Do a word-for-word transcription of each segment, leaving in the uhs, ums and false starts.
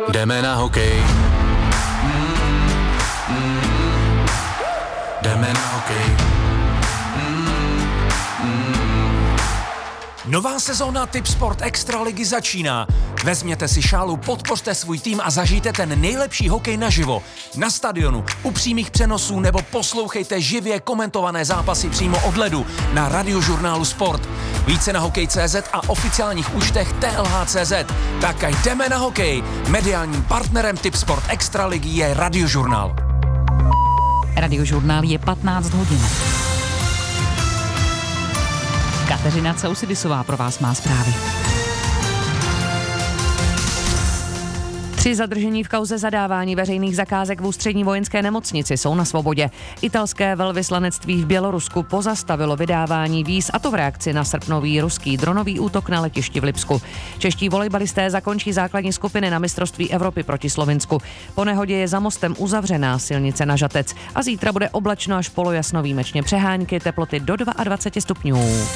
Jdeme na hokej. Mm, mm, jdeme na hokej. Mm, mm. Nová sezóna Tipsport Extraligy začíná. Vezměte si šálu, podpořte svůj tým a zažijte ten nejlepší hokej naživo. Na stadionu, u přímých přenosů nebo poslouchejte živě komentované zápasy přímo od ledu na radiožurnálu Sport. Více na hokej tečka cé zet a oficiálních účtech T L H tečka cé zet. Tak a jdeme na hokej. Mediálním partnerem Tipsport Extraligy je Radiožurnál. Radiožurnál je patnáct hodin. Kateřina Ceusidisová pro vás má zprávy. Tři zadržení v kauze zadávání veřejných zakázek v ústřední vojenské nemocnici jsou na svobodě. Italské velvyslanectví v Bělorusku pozastavilo vydávání víz, a to v reakci na srpnový ruský dronový útok na letišti v Lipsku. Čeští volejbalisté zakončí základní skupiny na mistrovství Evropy proti Slovinsku. Po nehodě je za mostem uzavřená silnice na Žatec a zítra bude oblačno až polojasno, výjimečně přehánky, teploty do dvacet dva stupňů.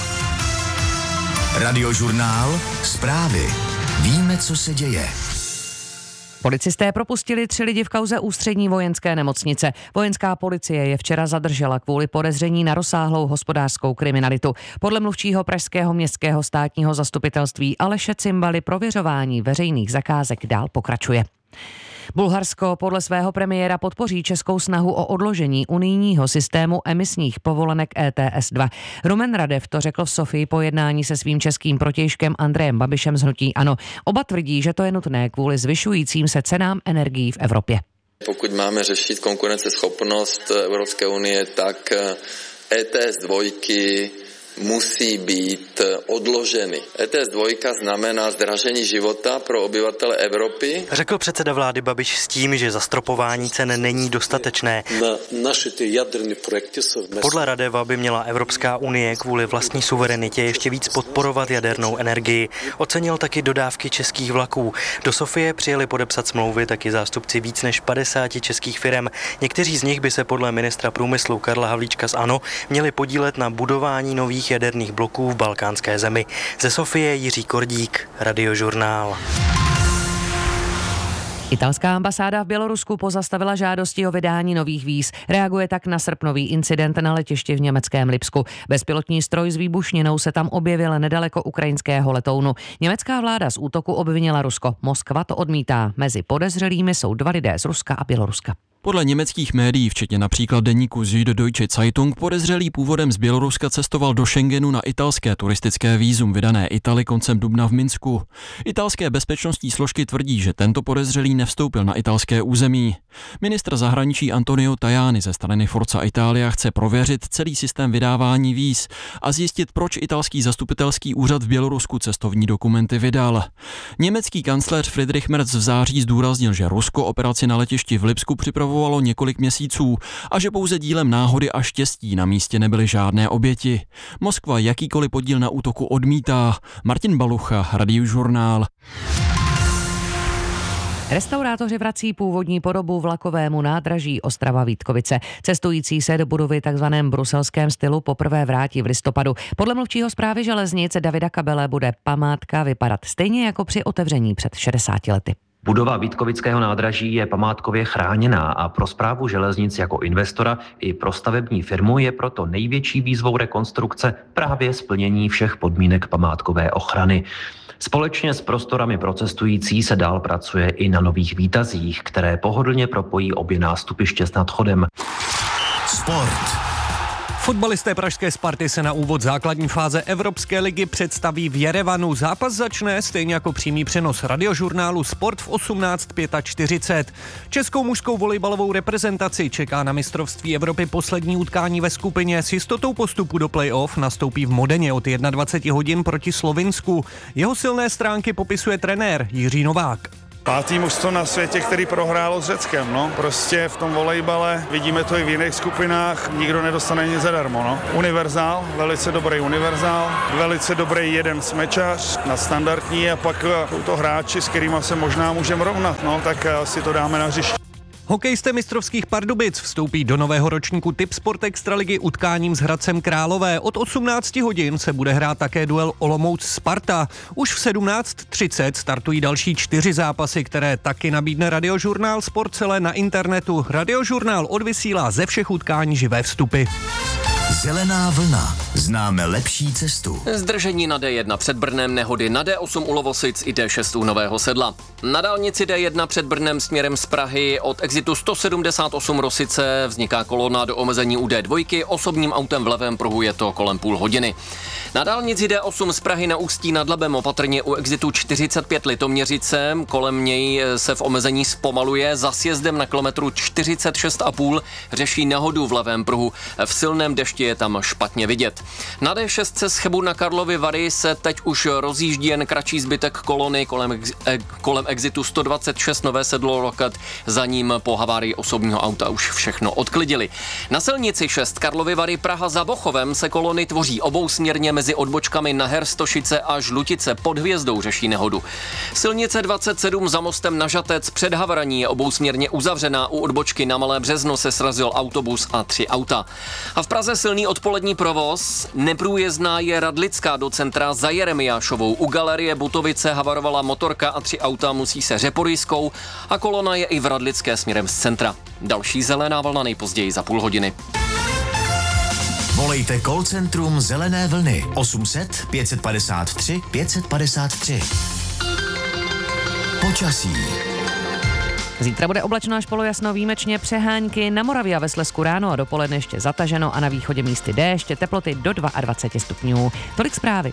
Radiožurnál, zprávy. Víme, co se děje. Policisté propustili tři lidi v kauze ústřední vojenské nemocnice. Vojenská policie je včera zadržela kvůli podezření na rozsáhlou hospodářskou kriminalitu. Podle mluvčího pražského městského státního zastupitelství Aleše Cimbaly prověřování veřejných zakázek dál pokračuje. Bulharsko podle svého premiéra podpoří českou snahu o odložení unijního systému emisních povolenek E T S dva. Rumen Radev to řekl v Sofii po jednání se svým českým protějškem Andrejem Babišem z hnutí ANO. Oba tvrdí, že to je nutné kvůli zvyšujícím se cenám energií v Evropě. Pokud máme řešit konkurenceschopnost Evropské unie, tak E T S dva musí být odloženy. E T S dva znamená zdražení života pro obyvatele Evropy. Řekl předseda vlády Babiš s tím, že zastropování cen není dostatečné. Podle Radeva by měla Evropská unie kvůli vlastní suverenitě ještě víc podporovat jadernou energii. Ocenil taky dodávky českých vlaků. Do Sofie přijeli podepsat smlouvy taky zástupci víc než padesáti českých firem. Někteří z nich by se podle ministra průmyslu Karla Havlíčka z ANO měli podílet na budování nových jaderných bloků v balkánské zemi. Ze Sofie Jiří Kordík, Radiožurnál. Italská ambasáda v Bělorusku pozastavila žádosti o vydání nových víz. Reaguje tak na srpnový incident na letišti v německém Lipsku. Bezpilotní stroj s výbušninou se tam objevil nedaleko ukrajinského letounu. Německá vláda z útoku obvinila Rusko. Moskva to odmítá. Mezi podezřelými jsou dva lidé z Ruska a Běloruska. Podle německých médií, včetně například deníku Süddeutsche Zeitung, podezřelý původem z Běloruska cestoval do Schengenu na italské turistické vízum vydané Itali koncem dubna v Minsku. Italské bezpečnostní složky tvrdí, že tento podezřelý nevstoupil na italské území. Ministr zahraničí Antonio Tajani ze strany Forza Italia chce prověřit celý systém vydávání víz a zjistit, proč italský zastupitelský úřad v Bělorusku cestovní dokumenty vydal. Německý kancléř Friedrich Merz v září zdůraznil, že Rusko operaci na letišti v Lipsku připravovalo několik měsíců a že pouze dílem náhody a štěstí na místě nebyly žádné oběti. Moskva jakýkoliv podíl na útoku odmítá. Martin Balucha, Radiožurnál. Restaurátoři vrací původní podobu vlakovému nádraží Ostrava-Vítkovice. Cestující se do budovy takzvaném bruselském stylu poprvé vrátí v listopadu. Podle mluvčího Správy železnic Davida Kabele bude památka vypadat stejně jako při otevření před šedesáti lety. Budova Vítkovického nádraží je památkově chráněná a pro Správu železnic jako investora i pro stavební firmu je proto největší výzvou rekonstrukce právě splnění všech podmínek památkové ochrany. Společně s prostorami pro cestující se dál pracuje i na nových výtazích, které pohodlně propojí obě nástupiště s nadchodem. Sport. Fotbalisté pražské Sparty se na úvod základní fáze Evropské ligy představí v Jerevanu. Zápas začne stejně jako přímý přenos Radiožurnálu Sport v osmnáct čtyřicet pět. Českou mužskou volejbalovou reprezentaci čeká na mistrovství Evropy poslední utkání ve skupině. S jistotou postupu do play-off nastoupí v Modeně od dvacet jedna hodin proti Slovinsku. Jeho silné stránky popisuje trenér Jiří Novák. Pátý mužstvo na světě, který prohrálo s Řeckem, no. Prostě v tom volejbale, vidíme to i v jiných skupinách, nikdo nedostane nic zadarmo, no. Univerzál, velice dobrý univerzál, velice dobrý jeden smečař na standardní a pak jsou to hráči, s kterými se možná můžeme rovnat, no, tak si to dáme na hřiště. Hokejisté mistrovských Pardubic vstoupí do nového ročníku Tipsport Extraligy utkáním s Hradcem Králové. Od osmnáct hodin se bude hrát také duel Olomouc-Sparta. Už v sedmnáct třicet startují další čtyři zápasy, které taky nabídne Radiožurnál Sport celé na internetu. Radiožurnál odvysílá ze všech utkání živé vstupy. Zelená vlna. Známe lepší cestu. Zdržení na D jedna před Brnem, nehody na D osm u Lovosic i D šest u Nového Sedla. Na dálnici D jedna před Brnem směrem z Prahy od exitu sto sedmdesát osm Rosice vzniká kolona do omezení u D dva, osobním autem v levém pruhu je to kolem půl hodiny. Na dálnici D osm z Prahy na Ústí nad Labem opatrně u exitu čtyřicet pět Litoměřice, kolem něj se v omezení zpomaluje, za sjezdem na kilometru čtyřicet šest a půl řeší nehodu v levém pruhu, v silném dešti je tam špatně vidět. Na D šest z Chebu na Karlovy Vary se teď už rozjíždí jen kratší zbytek kolony kolem, ex, e, kolem exitu sto dvacet šest Nové Sedlo Rocket, za ním po havárii osobního auta už všechno odklidili. Na silnici šest Karlovy Vary Praha za Bochovem se kolony tvoří obousměrně mezi odbočkami na Herstošice a Žlutice, pod Hvězdou řeší nehodu. Silnice dvacet sedm za mostem na Žatec před Havraní je obousměrně uzavřená, u odbočky na Malé Březno se srazil autobus a tři auta. A v Praze silný odpolední provoz, neprůjezdná je Radlická do centra za Jeremiášovou. U galerie Butovice havarovala motorka a tři auta musí se Řeporyjskou a kolona je i v Radlické směrem z centra. Další zelená vlna nejpozději za půl hodiny. Volejte call centrum Zelené vlny osm set pět padesát tři pět padesát tři. Počasí. Zítra bude oblačno až polojasno, výjimečně přehánky, na Moravě a ve Slezsku ráno a dopoledne ještě zataženo a na východě místy déšť, teploty do dvacet dva stupňů. Tolik zprávy.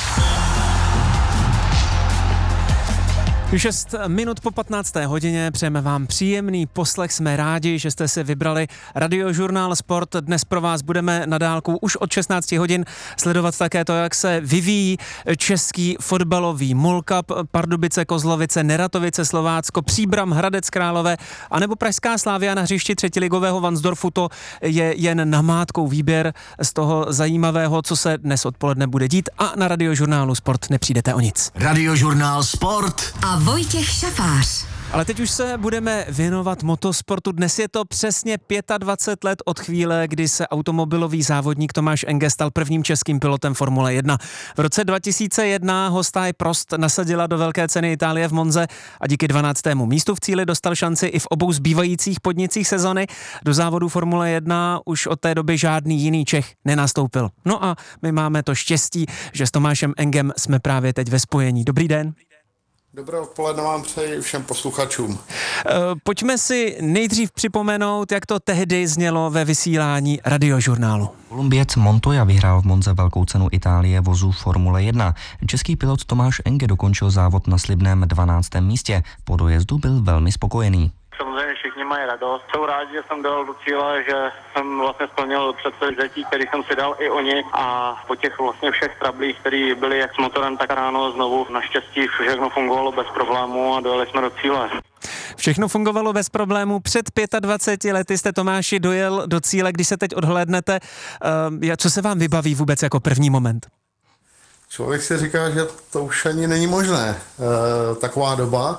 šest minut po patnácté hodině přejeme vám příjemný poslech, jsme rádi, že jste si vybrali Radiožurnál Sport. Dnes pro vás budeme na dálku už od šestnáct hodin sledovat také to, jak se vyvíjí český fotbalový Mall Cup, Pardubice, Kozlovice, Neratovice, Slovácko, Příbram, Hradec Králové, anebo Pražská Slavia na hřišti třetiligového Varnsdorfu. To je jen namátkou výběr z toho zajímavého, co se dnes odpoledne bude dít, a na Radiožurnálu Sport nepřijdete o nic. Radiožurnál Sport a Vojtěch Šafář. Ale teď už se budeme věnovat motosportu. Dnes je to přesně dvacet pět let od chvíle, kdy se automobilový závodník Tomáš Enge stal prvním českým pilotem Formule jedna. V roce dva tisíce jedna ho stáj Prost nasadila do velké ceny Itálie v Monze a díky dvanáctému místu v cíli dostal šanci i v obou zbývajících podnicích sezony. Do závodu Formule jedna už od té doby žádný jiný Čech nenastoupil. No a my máme to štěstí, že s Tomášem Engem jsme právě teď ve spojení. Dobrý den. Dobré odpoledne vám přeji všem posluchačům. Pojďme si nejdřív připomenout, jak to tehdy znělo ve vysílání Radiožurnálu. Kolumbiec Montoya vyhrál v Monze velkou cenu Itálie vozů Formule jedna. Český pilot Tomáš Enge dokončil závod na slibném dvanáctém místě. Po dojezdu byl velmi spokojený. Samozřejmě všichni mají radost. Jsou rádi, že jsem dojel do cíle, že jsem vlastně splnil předsevzetí, který jsem si dal i oni, a po těch vlastně všech trablích, které byly jak s motorem, tak ráno znovu naštěstí všechno fungovalo bez problémů a dojeli jsme do cíle. Všechno fungovalo bez problémů. Před dvaceti pěti lety jste, Tomáši, dojel do cíle. Když se teď odhlédnete, co se vám vybaví vůbec jako první moment? Člověk si říká, že to už ani není možné. Taková doba.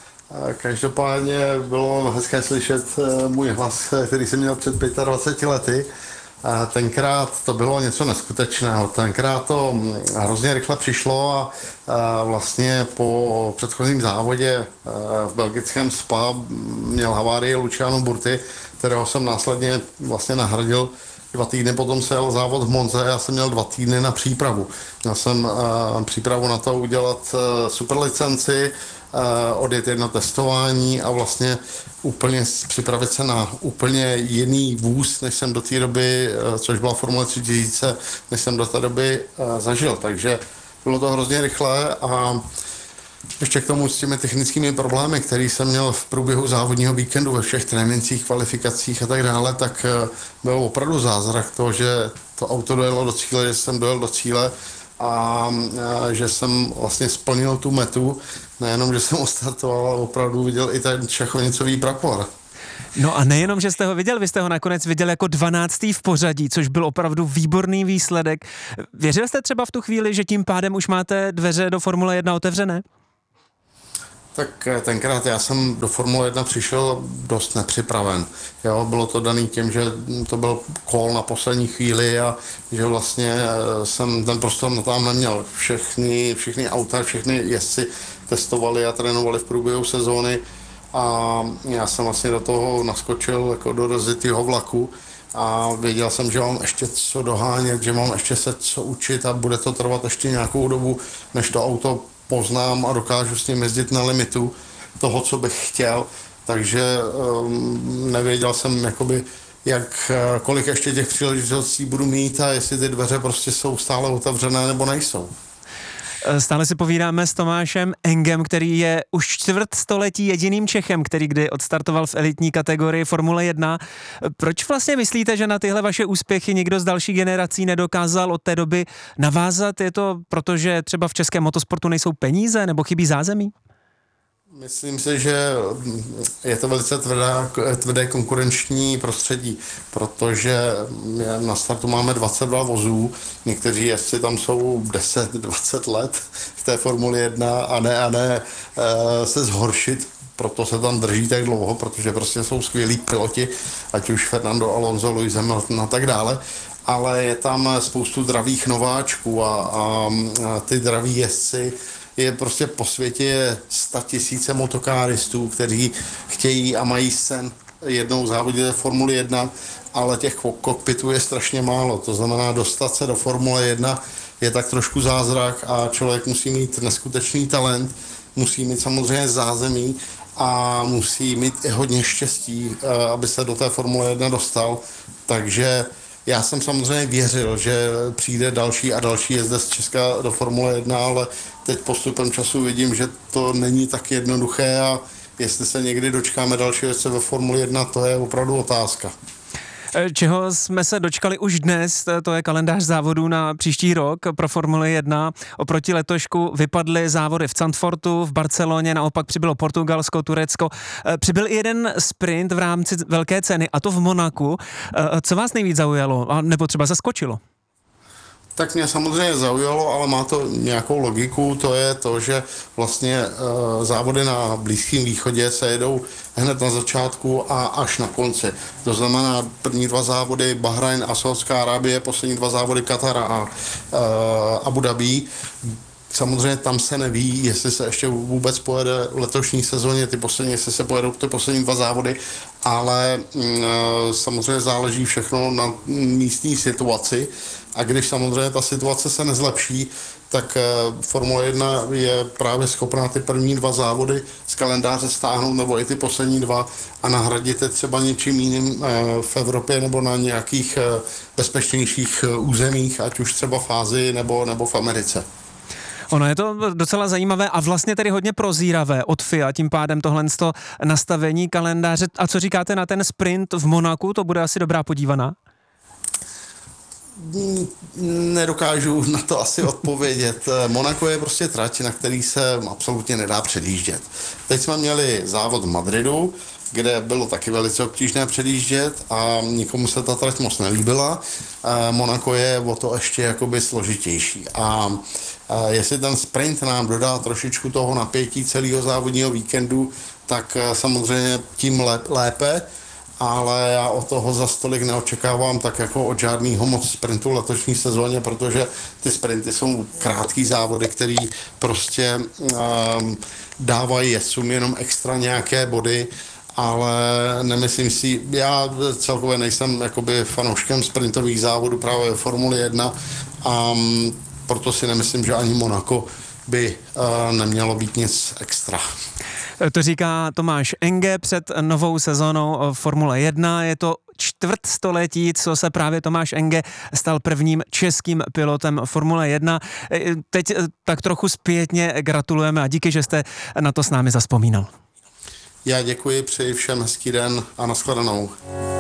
Každopádně bylo hezké slyšet můj hlas, který jsem měl před dvaceti pěti lety. A tenkrát to bylo něco neskutečného. Tenkrát to hrozně rychle přišlo a, a vlastně po předchozím závodě v belgickém Spa měl havárii Luciano Burti, kterého jsem následně vlastně nahradil. Dva týdny potom se jel závod v Monze a já jsem měl dva týdny na přípravu. Měl jsem uh, přípravu na to udělat uh, superlicenci, uh, odjet jedno testování a vlastně úplně připravit se na úplně jiný vůz, než jsem do té doby, uh, což byla Formule tři tisíce, než jsem do té doby uh, zažil. Takže bylo to hrozně rychlé a ještě k tomu s těmi technickými problémy, který jsem měl v průběhu závodního víkendu ve všech trénincích, kvalifikacích a tak dále, tak byl opravdu zázrak to, že to auto dojelo do cíle, že jsem dojel do cíle a, a že jsem vlastně splnil tu metu. Nejenom, že jsem ostartoval, ale opravdu viděl i ten šachonicový prapor. No a nejenom, že jste ho viděl, vy jste ho nakonec viděl jako dvanáctý v pořadí, což byl opravdu výborný výsledek. Věřil jste třeba v tu chvíli, že tím pádem už máte dveře do Formule jedna otevřené? Tak tenkrát já jsem do Formule jedna přišel dost nepřipraven. Jo, bylo to daný tím, že to byl kol na poslední chvíli a že vlastně jsem ten prostor tam neměl. Všechny, všechny auta, všechny jezdci testovali a trénovali v průběhu sezóny a já jsem vlastně do toho naskočil jako do rozjetého vlaku a věděl jsem, že mám ještě co dohánět, že mám ještě se co učit a bude to trvat ještě nějakou dobu, než to auto poznám a dokážu s ním jezdit na limitu toho, co bych chtěl. Takže um, nevěděl jsem, jakoby, jak, kolik ještě těch příležitostí budu mít a jestli ty dveře prostě jsou stále otevřené nebo nejsou. Stále si povídáme s Tomášem Engem, který je už čtvrt století jediným Čechem, který kdy odstartoval v elitní kategorii Formule jedna. Proč vlastně myslíte, že na tyhle vaše úspěchy nikdo z další generací nedokázal od té doby navázat? Je to proto, že třeba v českém motosportu nejsou peníze nebo chybí zázemí? Myslím si, že je to velice tvrdá, tvrdé konkurenční prostředí, protože na startu máme dvacet dva vozů, někteří jezdci tam jsou deset dvacet let v té Formuli jedna a ne a ne se zhoršit, proto se tam drží tak dlouho, protože prostě jsou skvělí piloti, ať už Fernando Alonso, Lewis Hamilton a tak dále, ale je tam spoustu dravých nováčků a, a, a ty draví jezdci je prostě po světě statisíce motokáristů, kteří chtějí a mají sen jednou závodit ve Formuli jedna, ale těch kokpitů je strašně málo. To znamená, dostat se do Formule jedna je tak trošku zázrak a člověk musí mít neskutečný talent, musí mít samozřejmě zázemí a musí mít i hodně štěstí, aby se do té Formule jedna dostal. Takže já jsem samozřejmě věřil, že přijde další a další jezdec z Česka do Formule jedna, ale teď postupem času vidím, že to není tak jednoduché a jestli se někdy dočkáme další jezdce ve Formule jedna, to je opravdu otázka. Čeho jsme se dočkali už dnes, to je kalendář závodů na příští rok pro Formuli jedna. Oproti letošku vypadly závody v Zandvoortu, v Barceloně, naopak přibylo Portugalsko, Turecko. Přibyl i jeden sprint v rámci velké ceny, a to v Monaku. Co vás nejvíc zaujalo, a nebo třeba zaskočilo? Tak mě samozřejmě zaujalo, ale má to nějakou logiku, to je to, že vlastně e, závody na Blízkém východě se jedou hned na začátku a až na konci. To znamená první dva závody Bahrajn a Saudská Arábie, poslední dva závody Katara a e, Abu Dhabi. Samozřejmě tam se neví, jestli se ještě vůbec pojede v letošní sezóně, ty poslední, jestli se pojedou ty poslední dva závody, ale e, samozřejmě záleží všechno na místní situaci a když samozřejmě ta situace se nezlepší, tak e, Formule jedna je právě schopná ty první dva závody z kalendáře stáhnout nebo i ty poslední dva a nahradit je třeba něčím jiným e, v Evropě nebo na nějakých e, bezpečnějších e, územích, ať už třeba v Ázii nebo, nebo v Americe. Ono je to docela zajímavé a vlastně tedy hodně prozíravé od F I A, tím pádem tohle nastavení kalendáře. A co říkáte na ten sprint v Monaku, to bude asi dobrá podívaná? Nedokážu na to asi odpovědět. Monako je prostě trať, na který se absolutně nedá předjíždět. Teď jsme měli závod v Madridu, kde bylo taky velice obtížné předjíždět a nikomu se ta trať moc nelíbila. Monako je o to ještě jakoby složitější. A jestli ten sprint nám dodá trošičku toho napětí celého závodního víkendu, tak samozřejmě tím lépe, ale já od toho za stolik neočekávám tak jako od žádného moc sprintu v letošní sezóně, protože ty sprinty jsou krátký závody, který prostě um, dávají jezdcům jenom extra nějaké body, ale nemyslím si, já celkově nejsem jakoby fanouškem sprintových závodů právě v Formuli jedna a um, proto si nemyslím, že ani Monako by uh, nemělo být nic extra. To říká Tomáš Enge před novou sezónou Formule jedna. Je to čtvrt století, co se právě Tomáš Enge stal prvním českým pilotem Formule jedna. Teď tak trochu zpětně gratulujeme a díky, že jste na to s námi zazpomínal. Já děkuji, přeji všem hezký den a nashledanou.